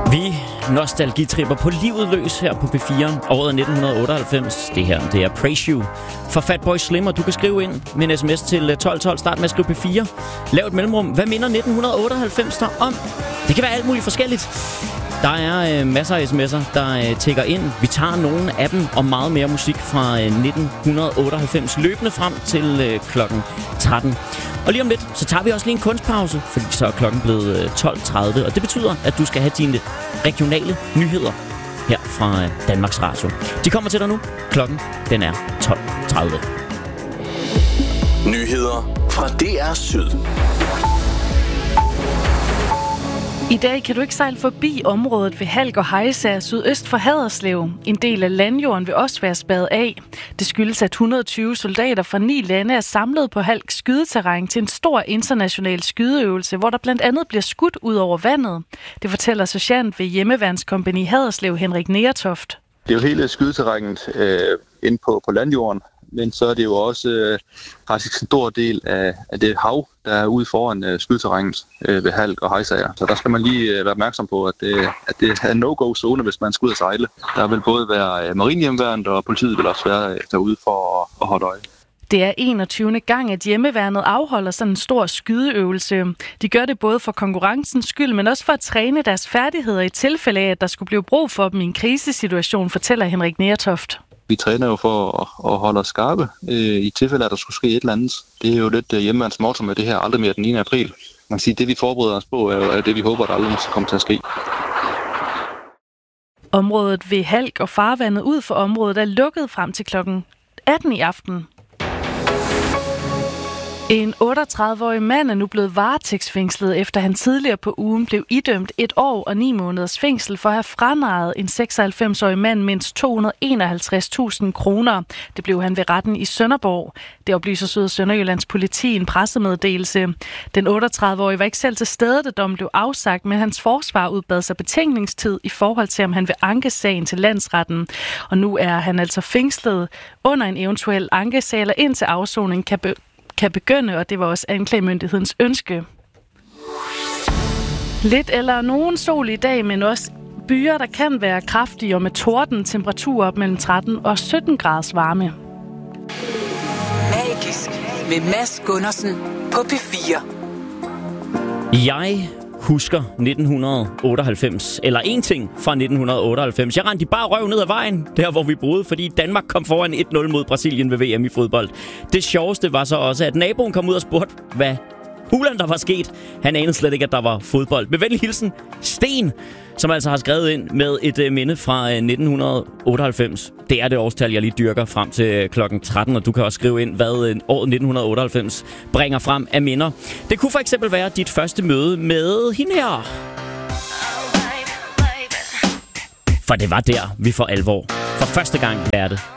Vi nostalgitripper på livet løs her på P4. Året 1998. Det her, det er Praise You for Fatboy Slim, og du kan skrive ind med en sms til 1212. Start med at skrive P4. Lav et mellemrum. Hvad minder 1998 der om? Det kan være alt muligt forskelligt. Der er masser af sms'er, der tækker ind. Vi tager nogle af dem og meget mere musik fra 1998 løbende frem til klokken 13. Og lige om lidt, så tager vi også lige en kunstpause, fordi så er klokken blevet 12.30. Og det betyder, at du skal have dine regionale nyheder her fra Danmarks Radio. De kommer til dig nu. Klokken, den er 12.30. Nyheder fra DR Syd. I dag kan du ikke sejle forbi området ved Halk og Hejsager sydøst for Haderslev. En del af landjorden vil også være spærret af. Det skyldes, at 120 soldater fra 9 lande er samlet på Halk skydeterræn til en stor international skydeøvelse, hvor der blandt andet bliver skudt ud over vandet. Det fortæller sergeant ved Hjemmeværnskompagni Haderslev, Henrik Neertoft. Det er jo hele skydeterrænet inde på landjorden, men så er det jo også faktisk en stor del af det hav, der er ude foran skydeterrænet ved Halk og Hejsager. Så der skal man lige være opmærksom på, at det er en no-go-zone, hvis man skal ud og sejle. Der vil både være marinehjemmeværnet, og politiet vil også være derude for at holde øje. Det er 21. gang, at hjemmeværnet afholder sådan en stor skydeøvelse. De gør det både for konkurrencens skyld, men også for at træne deres færdigheder i tilfælde af, at der skulle blive brug for dem i en krisesituation, fortæller Henrik Neertoft. Vi træner jo for at holde os skarpe i tilfælde, at der skulle ske et eller andet. Det er jo lidt hjemmeværens motto med det her aldrig mere den 9. april. Man kan sige, at det vi forbereder os på, er jo det, vi håber, der aldrig skal komme til at ske. Området ved Halk og farvandet ud for området er lukket frem til klokken 18 i aften. En 38-årig mand er nu blevet varetægtsfængslet, efter han tidligere på ugen blev idømt 1 år og 9 måneders fængsel for at have franarret en 96-årig mand mindst 251.000 kroner. Det blev han ved retten i Sønderborg. Det oplyser Syd- og Sønderjyllands politi i en pressemeddelelse. Den 38-årige var ikke selv til stede, da dommen blev afsagt, men hans forsvar udbad sig betænkningstid i forhold til, om han vil anke sagen til landsretten. Og nu er han altså fængslet under en eventuel ankesag, eller indtil afsoning kan begynde, og det var også anklagemyndighedens ønske. Lidt eller nogen sol i dag, men også byer, der kan være kraftige og med torden, temperaturer op mellem 13 og 17 graders varme. Magisk med Mads Gundersen på P4. Jeg husker 1998, eller en ting fra 1998. Jeg rendte i bare røv ned ad vejen, der hvor vi boede, fordi Danmark kom foran 1-0 mod Brasilien ved VM i fodbold. Det sjoveste var så også, at naboen kom ud og spurgte, hvad hulen der var sket. Han anede slet ikke, at der var fodbold. Med venlig hilsen, Sten, som altså har skrevet ind med et minde fra 1998. Det er det årstal, jeg lige dyrker frem til klokken 13, og du kan også skrive ind, hvad året 1998 bringer frem af minder. Det kunne for eksempel være dit første møde med hende her. For det var der, vi for alvor for første gang lærte